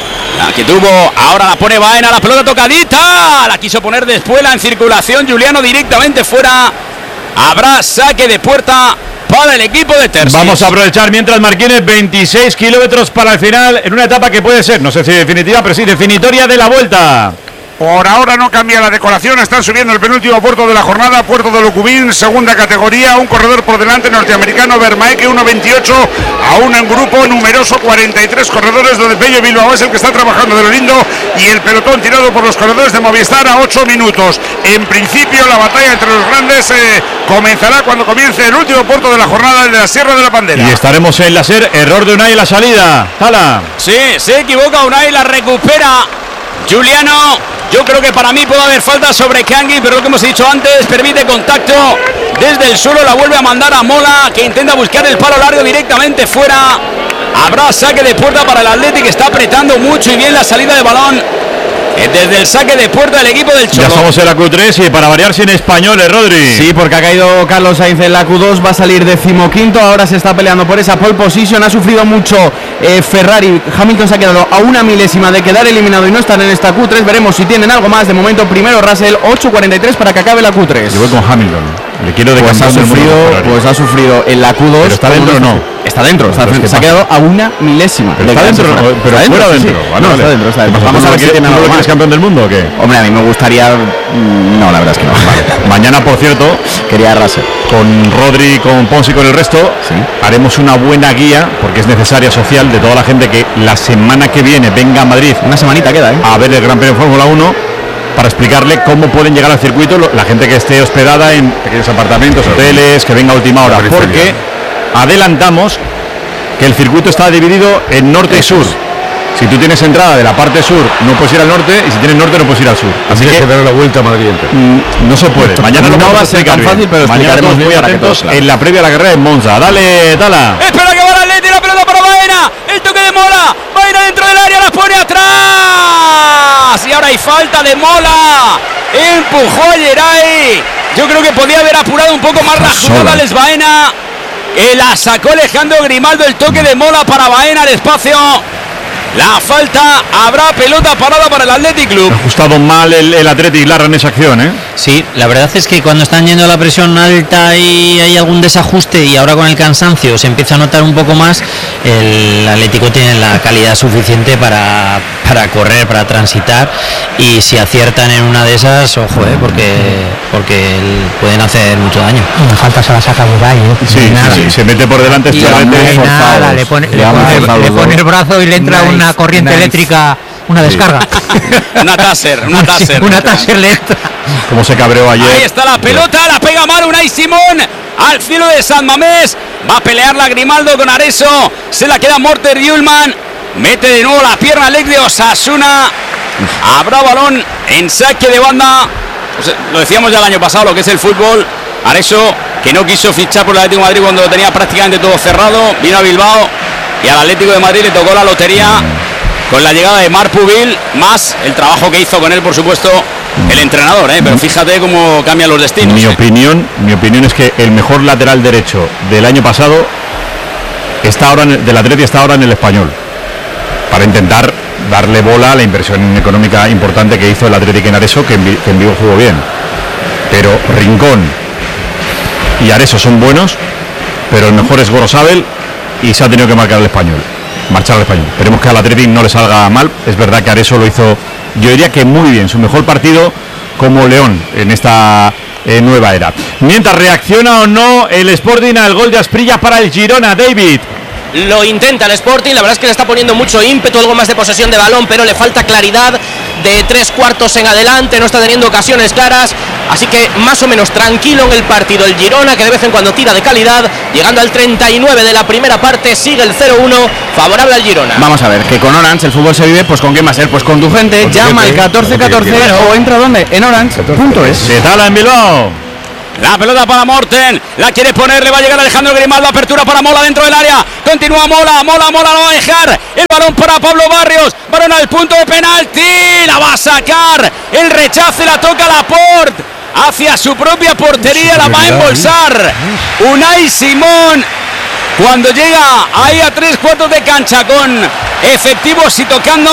La que tuvo, ahora la pone Baena, la pelota tocadita. La quiso poner después en circulación. Juliano directamente fuera. Habrá saque de puerta para el equipo de Terzic. Vamos a aprovechar mientras Marquines, veintiséis kilómetros para el final, en una etapa que puede ser, no sé si definitiva, pero sí definitoria de la Vuelta. Por ahora no cambia la decoración, están subiendo el penúltimo puerto de la jornada, Puerto de Lucubín, segunda categoría, un corredor por delante, norteamericano, Vermaeke, uno veintiocho, aún en grupo numeroso, cuarenta y tres corredores, donde Pello Bilbao es el que está trabajando de lo lindo, y el pelotón tirado por los corredores de Movistar a ocho minutos. En principio la batalla entre los grandes eh, comenzará cuando comience el último puerto de la jornada, el de la Sierra de la Pandera. Y estaremos en la SER, error de Unai en la salida. Tala. Sí, se equivoca Unai, la recupera Juliano. Yo creo que para mí puede haber falta sobre Kangin, pero lo que hemos dicho antes, permite contacto desde el suelo, la vuelve a mandar a Mola, que intenta buscar el palo largo directamente fuera. Habrá saque de puerta para el Athletic, que está apretando mucho y bien la salida de balón desde el saque de puerta del equipo del Cholo. Ya estamos en la Q tres y para variar sin españoles, Rodri. Sí, porque ha caído Carlos Sainz en la Q dos, va a salir decimoquinto, ahora se está peleando por esa pole position, ha sufrido mucho eh, Ferrari, Hamilton se ha quedado a una milésima de quedar eliminado y no estar en esta Q tres, veremos si tienen algo más. De momento primero Russell, ocho cuarenta y tres para que acabe la Q tres. Yo voy con Hamilton, le quiero de pues ha sufrido, pues ha sufrido en la Q dos. ¿Pero está dentro o no? Está dentro, está dentro, se ha quedado a una milésima. Pero está dentro, no, pero está fuera dentro, dentro. sí. Vale, no, vale. está dentro, está dentro. Vamos a ver si tiene algo más. ¿Quieres campeón del mundo o qué? Hombre, a mí me gustaría. No, la verdad es que no. Vale. Mañana, por cierto, quería Russell. Con Rodri, con Pons y con el resto, sí, haremos una buena guía, porque es necesaria, social, de toda la gente que la semana que viene venga a Madrid. Una semanita queda, ¿eh? A ver el Gran Premio de Fórmula uno, para explicarle cómo pueden llegar al circuito la gente que esté hospedada en pequeños apartamentos, hoteles, que venga a última hora, porque adelantamos que el circuito está dividido en norte y sur. Si tú tienes entrada de la parte sur, no puedes ir al norte, y si tienes norte, no puedes ir al sur. Así que, que dar la vuelta a Madrid. Mm, no se puede. Mañana no, no va a ser tan fácil, pero mañana estamos muy atentos claro. en la previa a la carrera en Monza. Dale, Tala. Espera que va el Atleti, la pelota para Baena. El toque de Mola. Baena dentro del área, la pone atrás. Y ahora hay falta de Mola. Empujó a Yeray. Yo creo que podía haber apurado un poco más la jugada Alex Baena. Eh, la sacó Alejandro Grimaldo, el toque de Mola para Baena al espacio. La falta, habrá pelota parada para el Athletic Club. Ha ajustado mal el, el Athletic Lara en esa acción, ¿eh? Sí, la verdad es que cuando están yendo a la presión alta y hay algún desajuste y ahora con el cansancio se empieza a notar un poco más, el Atlético tiene la calidad suficiente para, para correr, para transitar, y si aciertan en una de esas, ojo, ¿eh? porque, porque pueden hacer mucho daño. Una falta se la saca Buray, ¿eh? Sí, sí, sí, se mete por delante este Athletic. Nada, le pone, le, pone, le pone el brazo y le entra nice. una corriente nice. eléctrica, una descarga. Sí. una taser, una taser. Una taser lenta. Como se cabreó ayer. Ahí está la pelota, la pega mal Unai Simón al cielo de San Mamés. Va a pelear la Grimaldo con Areso. Se la queda Morter Yulman. Mete de nuevo la pierna Alex de Osasuna. Habrá balón en saque de banda. Pues lo decíamos ya el año pasado, lo que es el fútbol. Areso, que no quiso fichar por el Atlético de Madrid cuando lo tenía prácticamente todo cerrado. Vino a Bilbao y al Atlético de Madrid le tocó la lotería con la llegada de Marc Pubil, más el trabajo que hizo con él, por supuesto, el entrenador, ¿eh? Pero fíjate cómo cambian los destinos. Mi ¿eh? opinión, mi opinión es que el mejor lateral derecho del año pasado está ahora en el, del Atleti está ahora en el Español, para intentar darle bola a la inversión económica importante que hizo el Atlético en Areso, que en, que en Vigo jugó bien. Pero Rincón y Areso son buenos, pero el mejor es Gorosabel y se ha tenido que marcar el Español. Marchar al Español. Esperemos que al Athletic no le salga mal. Es verdad que Areso lo hizo, yo diría que muy bien, su mejor partido como León en esta eh, nueva era. Mientras reacciona o no el Sporting al gol de Asprilla para el Girona, David. Lo intenta el Sporting, la verdad es que le está poniendo mucho ímpetu, algo más de posesión de balón, pero le falta claridad de tres cuartos en adelante, no está teniendo ocasiones claras. así que más o menos tranquilo en el partido el Girona, que de vez en cuando tira de calidad, llegando al treinta y nueve de la primera parte, sigue el cero uno, favorable al Girona. Vamos a ver, que con Orange el fútbol se vive, pues ¿con quién va a ser? Pues con tu gente, con llama al catorce catorce o entra ¿dónde? En Orange punto es. Se tala en Bilbao. La pelota para Morten, la quiere poner, le va a llegar Alejandro Grimaldo, apertura para Mola dentro del área, continúa Mola, Mola, Mola, lo va a dejar, el balón para Pablo Barrios, balón al punto de penalti, la va a sacar, el rechace la toca Laporte, hacia su propia portería, la va a embolsar, Unai Simón, cuando llega ahí a tres cuartos de cancha con efectivos y tocando...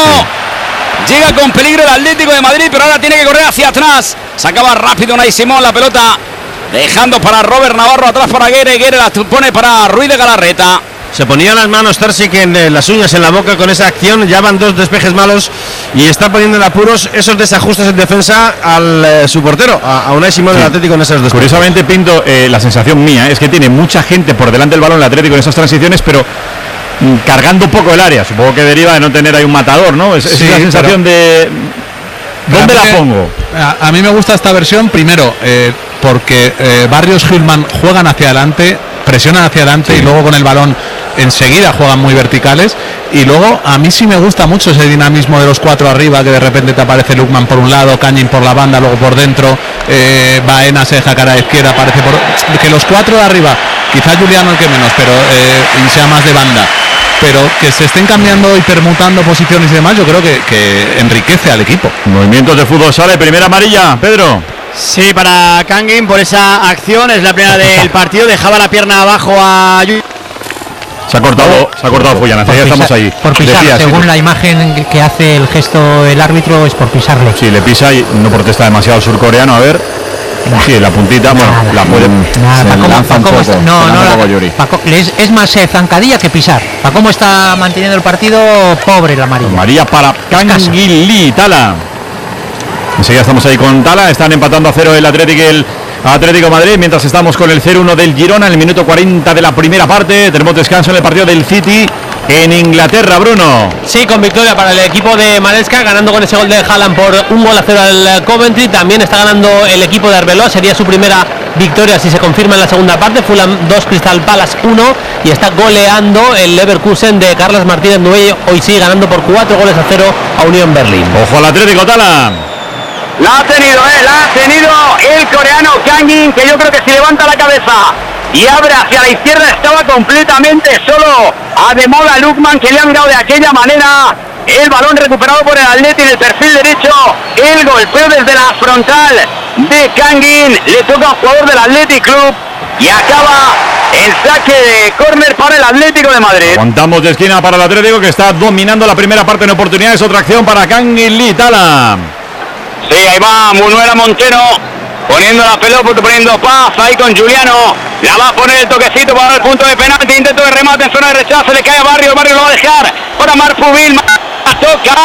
Llega con peligro el Atlético de Madrid, pero ahora tiene que correr hacia atrás. Sacaba rápido Unai Simón la pelota, dejando para Robert Navarro, atrás para Guerre. Guerre la pone para Ruiz de Galarreta. Se ponía las manos Terzic en eh, las uñas en la boca con esa acción. Ya van dos despejes malos y está poniendo en apuros esos desajustes en defensa al eh, su portero, a, a Unai Simón, sí, del Atlético en esos despejes. Curiosamente, Pinto, eh, la sensación mía es que tiene mucha gente por delante del balón el Atlético en esas transiciones, pero cargando un poco el área. Supongo que deriva de no tener ahí un matador, ¿no? Es, sí, es la sensación de... ¿Dónde la pongo? A, a mí me gusta esta versión, primero, eh, porque eh, Barrios, Hillman juegan hacia adelante, presionan hacia adelante, sí, y luego con el balón enseguida juegan muy verticales. Y luego a mí sí me gusta mucho ese dinamismo de los cuatro arriba, que de repente te aparece Lukman por un lado, Cañín por la banda, luego por dentro, eh, Baena se deja cara a la izquierda, aparece por... Que los cuatro de arriba, quizás Juliano el que menos, pero eh, y sea más de banda, pero que se estén cambiando y permutando posiciones y demás, yo creo que, que enriquece al equipo. Movimientos de fútbol sale, primera amarilla, Pedro. Sí, para Kangin por esa acción, es la primera del partido, dejaba la pierna abajo a... Se ha cortado, se ha cortado Fullana, ya estamos ahí. Por pisar, Decía, según sí, la imagen que hace el gesto el árbitro, es por pisarle. Sí, le pisa y no protesta demasiado el surcoreano, a ver. Sí, la puntita, bueno, nada, la puede... Nada, se Paco, lanza Paco, un poco, no, no, la, Yuri. Paco, es, es más eh, zancadilla que pisar. Para cómo está manteniendo el partido, pobre la amarilla. María para Kangin Lee, Tala. Enseguida estamos ahí con Tala, están empatando a cero el Atlético y el Atlético Madrid, mientras estamos con el cero uno del Girona en el minuto cuarenta de la primera parte. Tenemos descanso en el partido del City en Inglaterra, Bruno. Sí, con victoria para el equipo de Maresca, ganando con ese gol de Haaland por un gol a cero al Coventry. También está ganando el equipo de Arbeloa, sería su primera victoria si se confirma en la segunda parte. Fulham dos, Crystal Palace uno, y está goleando el Leverkusen de Carlos Martínez Nueve. Hoy sigue ganando por cuatro goles a cero a Unión Berlín. Ojo al Atlético, Tala. La ha tenido, eh, la ha tenido el coreano Kangin, que yo creo que si levanta la cabeza y abre hacia la izquierda estaba completamente solo. Ademola Lukman, que le ha mirado de aquella manera. El balón recuperado por el Atleti en el perfil derecho. El golpeo desde la frontal de Kangin. Le toca a un jugador del Athletic Club y acaba el saque de córner para el Atlético de Madrid. Aguantamos de esquina para el Atlético, que está dominando la primera parte en oportunidades. Otra acción para Kangin Lee, Tala. Sí, ahí va Munuera Montero poniendo la pelota, poniendo paz ahí con Juliano. La va a poner el toquecito para el punto de penalti. Intento de remate en zona de rechazo. Le cae a Barrio. Barrio lo va a dejar para Marfubil. Toca.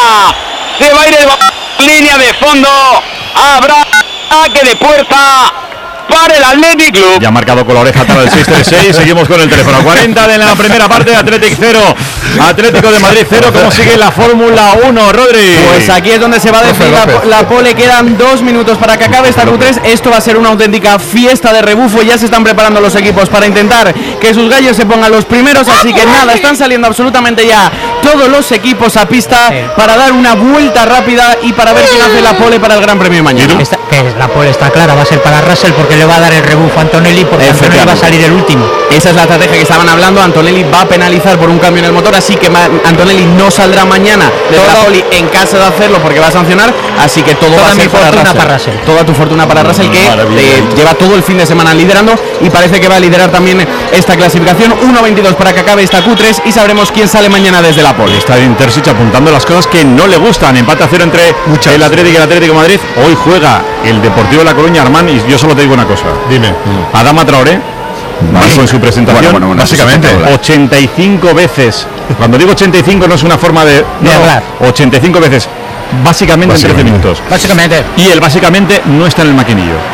Se va a ir el línea de fondo. Habrá ataque de puerta para el Athletic Club. Ya ha marcado con la oreja para el seis tres seis. Seguimos con el teléfono. cuarenta de la primera parte. Atlético cero, Atlético de Madrid cero. ¿Cómo sigue la Fórmula uno, Rodri? Pues aquí es donde se va a definir la, la pole. Quedan dos minutos para que acabe esta Q tres. Esto va a ser una auténtica fiesta de rebufo. Ya se están preparando los equipos para intentar que sus gallos se pongan los primeros. Así que nada, están saliendo absolutamente ya todos los equipos a pista para dar una vuelta rápida y para ver quién hace la pole para el Gran Premio de mañana. Esta, que la pole está clara, va a ser para Russell, porque le va a dar el rebufo a Antonelli, porque Antonelli va a salir el último. Esa es la estrategia que estaban hablando. Antonelli va a penalizar por un cambio en el motor, así que Antonelli no saldrá mañana de la pole en caso de hacerlo, porque va a sancionar. Así que todo Toda va a ser para Russell. para Russell. Toda tu fortuna para Russell, que eh, lleva todo el fin de semana liderando y parece que va a liderar también esta clasificación. uno veintidós para que acabe esta Q tres y sabremos quién sale mañana desde la pole. Está en Terzic apuntando las cosas que no le gustan. Empate a cero entre Muchas. el Atlético y el Atlético de Madrid. Hoy juega el Deportivo de La Coruña, Armán, y yo solo te digo una cosa. Dime. Adama Traoré dijo en su presentación, bueno, bueno, bueno, básicamente ochenta y cinco veces. Cuando digo ochenta y cinco no es una forma de, no, de hablar. ochenta y cinco veces, básicamente, básicamente en trece minutos. Básicamente. Y él básicamente no está en el maquinillo.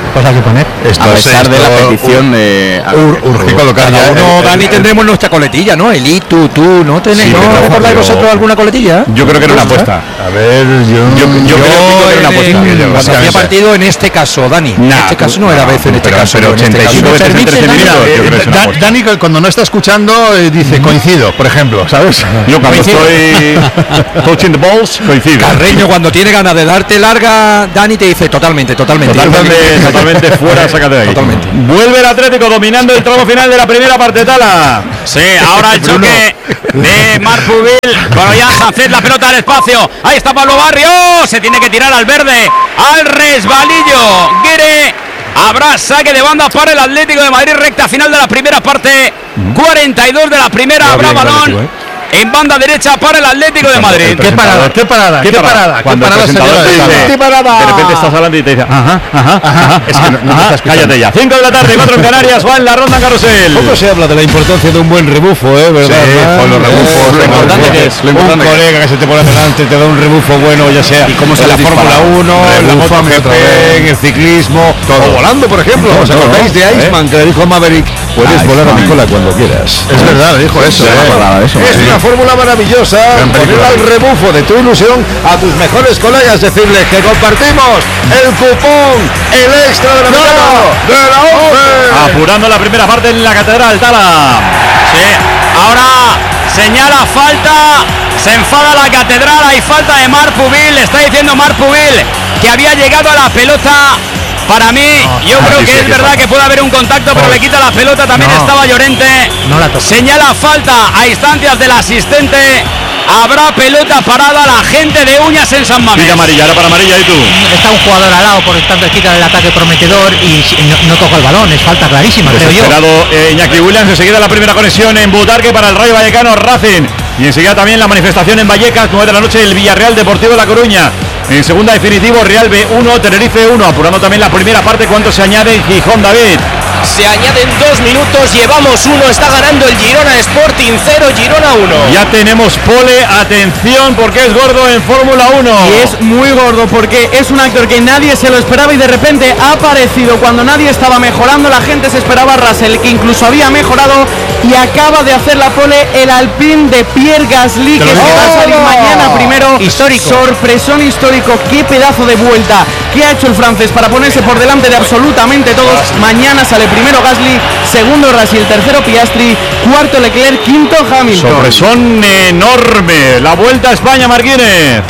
Pues hay que poner. Esto a pesar de la petición de... Urge colocar ya. Uno, Dani, tendremos nuestra coletilla, ¿no? Eli, tú, tú, ¿no tenéis? Sí, ¿No recordáis vosotros alguna coletilla? Yo creo que era una apuesta. A ver, yo... Yo, yo, yo creo que era una apuesta. Cuando había partido en este caso, Dani. En este caso no era vez en este caso. Pero ochenta y cinco veces en trece minutos, yo creo que es una apuesta. Dani, cuando no está escuchando, dice coincido, por ejemplo, ¿sabes? Yo cuando estoy touching the balls, coincido. Carreño, cuando tiene ganas de darte larga, Dani te dice totalmente, totalmente. Totalmente, totalmente fuera, sácate de ahí. Totalmente. Vuelve el Atlético dominando el tramo final de la primera parte, Tala. Sí, ahora el choque de Marc Pubil con Ollán Sánchez, la pelota al espacio. Ahí está Pablo Barrio, se tiene que tirar al verde, al resbalillo. Guire, habrá saque de banda para el Atlético de Madrid, recta final de la primera parte. cuarenta y dos de la primera, habrá balón en banda derecha para el Atlético de Madrid. ¿Qué parada? ¿Qué parada? ¿Qué parada? Cuando el presentador te dice, ¿qué parada? de repente estás hablando y te dice, ajá, ajá, ajá, es que no, no ajá, cállate ya. cinco de la tarde, cuatro en Canarias, va en la ronda Carrusel. Poco se habla de la importancia de un buen rebufo, ¿eh? ¿Verdad? Sí, con los rebufos, lo importante que es. Un colega que se te pone delante, te da un rebufo bueno, ya sea ¿y cómo se en la Fórmula uno, en la MotoGP, en el ciclismo, o volando, por ejemplo. ¿Os acordáis de Iceman, que le dijo a Maverick? Puedes volar a Nicola cuando quieras. Es verdad, le dijo eso. Es una fórmula maravillosa. Poner al rebufo de tu ilusión a tus mejores colegas, decirles que compartimos el cupón, el extra de la mitad de la once. Apurando la primera parte en la Catedral, Tala. Sí, ahora señala falta, se enfada la Catedral, hay falta de Marc Pubil, está diciendo Marc Pubil que había llegado a la pelota. Para mí, no, yo creo que es verdad que puede haber un contacto, pero le quita la pelota, también no. Estaba Llorente. No la señala falta a instancias del asistente. Habrá pelota parada, la gente de Uñas en San Mamés. Pilla amarilla, ahora para amarilla, ¿y tú? Está un jugador al lado, por tanto quita el ataque prometedor y no, no toca el balón, es falta clarísima, creo yo. Eh, Iñaki Williams, enseguida la primera conexión en Butarque para el Rayo Vallecano Racing. Y enseguida también la manifestación en Vallecas, nueve de la noche, el Villarreal Deportivo de La Coruña. En segunda definitivo, Real B uno, Tenerife uno. Apurando también la primera parte, ¿cuánto se añade en Gijón, David? Se añaden dos minutos, llevamos uno, está ganando el Girona Sporting cero, Girona uno. Ya tenemos pole, atención porque es gordo en Fórmula uno. Y es muy gordo porque es un actor que nadie se lo esperaba y de repente ha aparecido cuando nadie estaba mejorando. La gente se esperaba a Russell, que incluso había mejorado, y acaba de hacer la pole el Alpine de Pierre Gasly, que se va a salir mañana primero. Histórico. Sorpresón histórico, qué pedazo de vuelta que ha hecho el francés para ponerse por delante de absolutamente todos. Mañana sale primero Gasly, segundo Russell, tercero Piastri, cuarto Leclerc, quinto Hamilton. Sorpresón enorme, la Vuelta a España, Marquínez.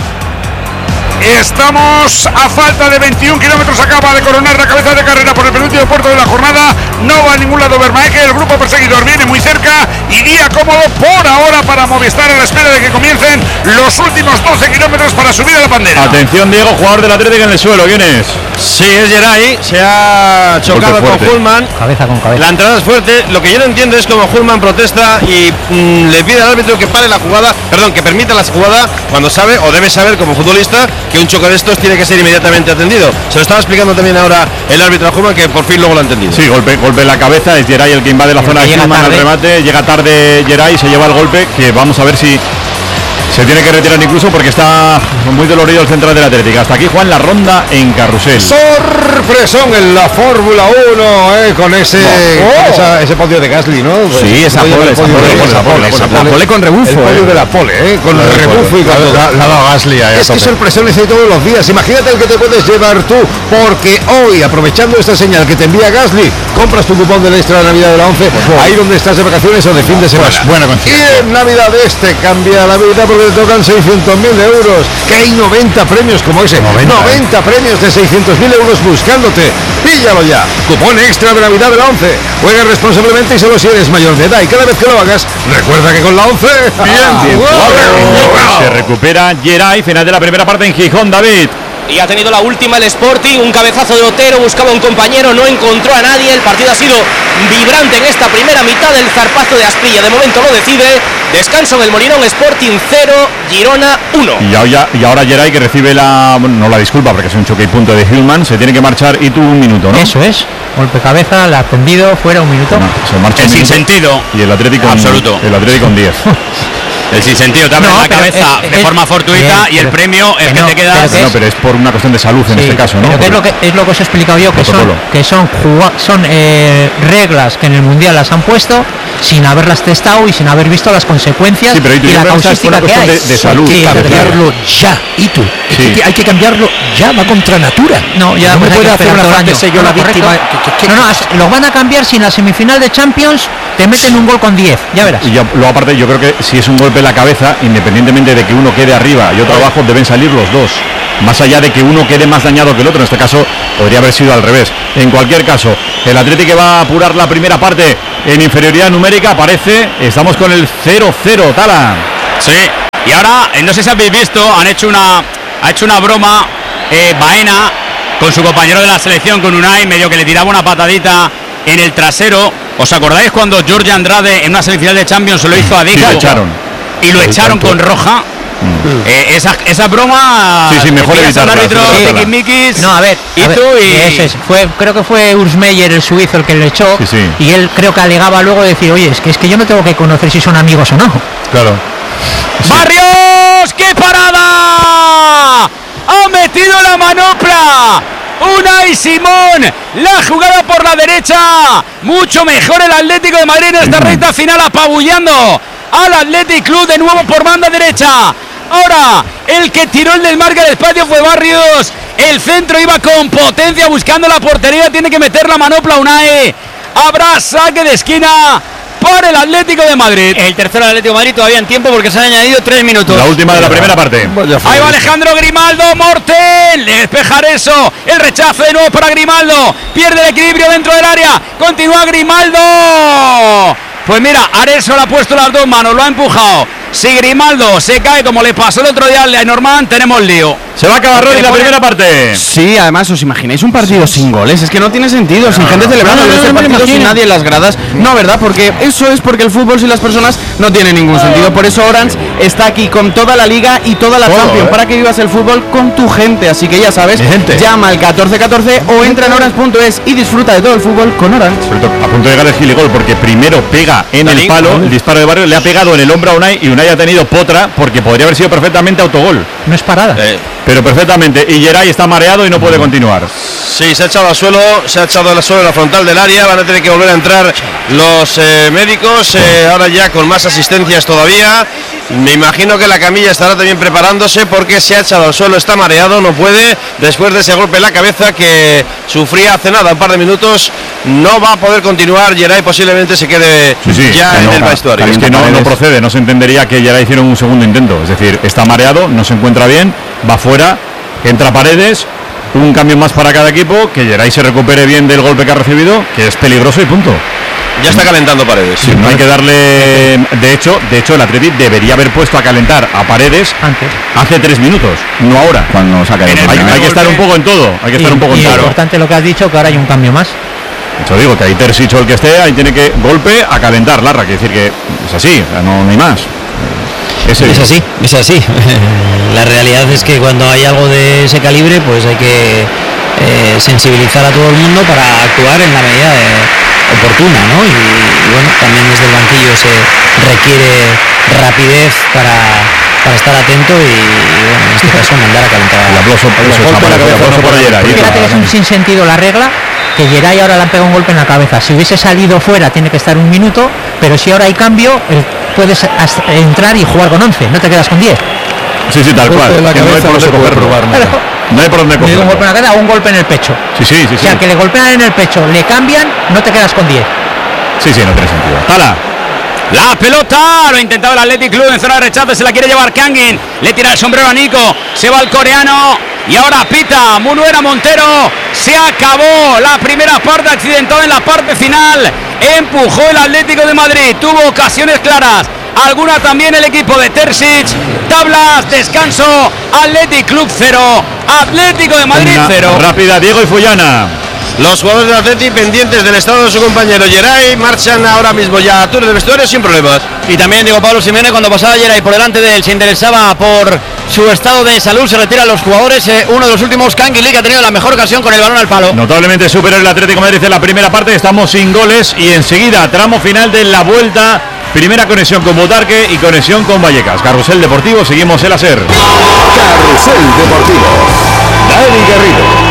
Estamos a falta de veintiún kilómetros, acaba de coronar la cabeza de carrera por el penúltimo puerto de la jornada, no va a ningún lado Vermaeke, el grupo perseguidor viene muy cerca y día cómodo por ahora para Movistar a la espera de que comiencen los últimos doce kilómetros para subir a la bandera. Atención Diego, jugador del Atlético en el suelo, ¿quién es? Sí, es Geray, se ha chocado con Hullman, cabeza con cabeza. La entrada es fuerte, lo que yo no entiendo es como Hullman protesta y mmm, le pide al árbitro que pare la jugada, perdón, que permita la jugada cuando sabe o debe saber como futbolista que un choque de estos tiene que ser inmediatamente atendido. Se lo estaba explicando también ahora el árbitro a Hullman, que por fin luego lo ha entendido. Sí, golpe, golpe en la cabeza, es Geray el que invade la zona de Hullman al remate, llega tarde Geray, se lleva el golpe, que vamos a ver si se tiene que retirar incluso porque está muy dolorido el central del Atlético. Hasta aquí, Juan, la ronda en Carrusel. Sorpresón en la Fórmula uno, eh, con ese oh. con esa, ese podio de Gasly, ¿no? Sí, esa pole, esa pole, la pole con rebufo. El podio eh. de la pole, eh, con el rebufo y con todo. La, la, la Gasly ahí. Es que sorpresiones hay todos los días. Imagínate el que te puedes llevar tú, porque hoy, aprovechando esta señal que te envía Gasly, compras tu cupón del extra de Navidad de la once, pues bueno, ahí donde estás de vacaciones o de fin de semana. Pues buena y en Navidad este cambia la vida porque le tocan seiscientos mil euros, que hay noventa premios como ese, noventa, noventa eh. premios de seiscientos mil euros buscándote. Píllalo ya, cupón extra de Navidad de la once. Juega responsablemente y solo si eres mayor de edad, y cada vez que lo hagas, recuerda que con la once bien, bien, wow. Se recupera Geray, final de la primera parte en Gijón, David. Y ha tenido la última el Sporting, un cabezazo de Otero, buscaba un compañero, no encontró a nadie. El partido ha sido vibrante en esta primera mitad, del zarpazo de Asprilla de momento lo decide. Descanso en el Molinón, Sporting cero, Girona uno. Y ahora, y ahora Geray, que recibe la, no la disculpa porque es un choque y punto de Hillman, se tiene que marchar y tú un minuto, ¿no? Eso es, golpe cabeza, la ha atendido, fuera un minuto. No, se marcha es un sin minuto, sentido. Y el Atlético absoluto. El Atlético con diez. El sinsentido te abre No, la pero cabeza es- de es- forma fortuita bien, y el pero- premio es que que no, te quedas. pero que No, pero es por una cuestión de salud en Sí, este caso, ¿no? pero que es, lo Porque- que, es lo que os he explicado yo, que son, Protocolo. que son, jugua- son eh, reglas que en el Mundial las han puesto sin haberlas testado y sin haber visto las consecuencias Sí, pero y la causística que hay. de, de salud. Sí, Hay que pero- cambiarlo ya, y tú. Sí. Hay que cambiarlo ya, va contra natura. No, ya no me pues hay puede que hacer esperar una todo el frase año. sé yo No, la no, víctima. correcto. ¿Qué- qué- qué- No, no, as- lo van a cambiar si en la semifinal de Champions te meten un gol con diez, ya verás. Y ya, luego aparte yo creo que si es un golpe en la cabeza, independientemente de que uno quede arriba y otro abajo, deben salir los dos. Más allá de que uno quede más dañado que el otro, en este caso podría haber sido al revés. En cualquier caso, el Atlético que va a apurar la primera parte en inferioridad numérica, aparece, estamos con el cero cero, Tala. Sí, y ahora, eh, no sé si habéis visto, han hecho una, ha hecho una broma eh, Baena con su compañero de la selección, con Unai, medio que le tiraba una patadita en el trasero. ¿Os acordáis cuando Jorge Andrade en una semifinal de Champions se lo hizo a Deco? Sí, lo echaron. Y lo Sí, echaron tanto. con roja. Eh, esa, esa broma. Sí, sí, mejor le pillas al evitarla, árbitro, sí, sí, tiquismiquis, No, a ver, y a ver, tú y. ese es, fue, creo que fue Urs Meier, el suizo, el que le echó. Sí, sí. Y él creo que alegaba luego de decir, oye, es que, es que yo no tengo que conocer si son amigos o no. Claro. ¡Barrios! ¡Qué parada! ¡Ha metido la manopla! Unai Simón, la jugada por la derecha. Mucho mejor el Atlético de Madrid en esta recta final, apabullando al Athletic Club de nuevo por banda derecha. Ahora, el que tiró el desmarque del espacio fue Barrios. El centro iba con potencia buscando la portería. Tiene que meter la manopla Unai. Habrá saque de esquina para el Atlético de Madrid. El tercero del Atlético de Madrid todavía en tiempo porque se han añadido tres minutos. La última de la primera parte. Ahí va Alejandro Grimaldo, Mortel, le despejar eso, el rechazo de nuevo para Grimaldo, pierde el equilibrio dentro del área, continúa Grimaldo. Pues mira, Areso le ha puesto las dos manos, lo ha empujado. Si Grimaldo se cae como le pasó el otro día al Norman, tenemos lío. Se va a acabar Rodri la primera parte. Sí, además, ¿os imagináis un partido sin goles? Es que no tiene sentido, sin gente celebrando no, no, ese no me lo partido, sin imagino. nadie en las gradas. No, ¿verdad? Porque eso es porque el fútbol sin las personas no tiene ningún sentido. Por eso Orange está aquí con toda la Liga y toda la Todo, Champions, ¿eh? para que vivas el fútbol con tu gente. Así que ya sabes, Mi gente. llama al catorce catorce o entra en orange punto es y disfruta de todo el fútbol con Orange. Sobre todo a punto de llegar el giligol porque primero pega en el palo, el disparo de Barrio le ha pegado en el hombro a Unai y Unai ha tenido potra porque podría haber sido perfectamente autogol. No es parada. Pero perfectamente. Y Geray está mareado y no puede continuar. Sí, se ha echado al suelo, se ha echado al suelo en la frontal del área, van a tener que volver a entrar los eh, médicos, eh, ahora ya con más asistencias todavía. Me imagino que la camilla estará también preparándose porque se ha echado al suelo, está mareado, no puede, después de ese golpe en la cabeza que sufría hace nada, un par de minutos, no va a poder continuar. Geray posiblemente se quede Sí, sí, ya que en no, el vestuario. Es que no, no procede, no se entendería que Geray hiciera un segundo intento. Es decir, está mareado, no se encuentra bien, va fuera, entra Paredes, un cambio más para cada equipo, que Geray se recupere bien del golpe que ha recibido, que es peligroso y punto. Ya está calentando Paredes. Sí, no hay que darle. De hecho, de hecho, el Atleti debería haber puesto a calentar a Paredes Antes. hace tres minutos, no ahora. Cuando saca el Hay, primer hay que estar un poco en todo, hay que estar Y- un poco y en lo todo. importante lo que has dicho, que ahora hay un cambio más. Yo digo que ahí Terzic o el que esté, ahí tiene que golpe a calentar, Larra, que decir que es así, o sea, no, no hay más. Es así, es así. La realidad es que cuando hay algo de ese calibre, pues hay que eh, sensibilizar a todo el mundo para actuar en la medida de- oportuna, ¿no? Y, y bueno, también desde el banquillo se requiere rapidez para, para estar atento y, y, bueno, en este caso mandar a calentar. El aplauso, el golpe en la cabeza, no por ayer, ahí. Fíjate que es un sinsentido la regla, que Geray ahora le han pegado un golpe en la cabeza. Si hubiese salido fuera tiene que estar un minuto, pero si ahora hay cambio, él puedes as- entrar y jugar con once, no te quedas con diez. Sí, sí, tal Golpe cual. en la Que no hay cabeza por no dónde se puede cogerlo. probar nada. No hay por dónde Le digo un golpe en cogerlo. la cabeza o un golpe en el pecho. Sí, sí, sí, O sí. sea, que le golpean en el pecho, le cambian, no te quedas con diez. Sí, sí, no tiene sentido. Tala. La pelota, lo ha intentado el Athletic Club en zona de rechazo, se la quiere llevar Kangin, le tira el sombrero a Nico, se va el coreano y ahora pita Munuera Montero. Se acabó la primera parte, accidentada en la parte final, empujó el Atlético de Madrid, tuvo ocasiones claras, alguna también el equipo de Terzic. Tablas, descanso, Athletic Club cero, Atlético de Madrid Una cero. rápida, Diego y Fullana. Los jugadores del Atleti pendientes del estado de su compañero Geray marchan ahora mismo ya a tour de vestuario sin problemas. Y también Diego Pablo Simeone, cuando pasaba ayer ahí por delante de él, se interesaba por su estado de salud, se retiran los jugadores. Eh, uno de los últimos, Canguilí, que ha tenido la mejor ocasión con el balón al palo. Notablemente superior el Atlético de Madrid en la primera parte, estamos sin goles y enseguida tramo final de la vuelta Primera conexión con Butarque y conexión con Vallecas. Carrusel Deportivo, seguimos el A S E R. Carrusel Deportivo. Dani Garrido.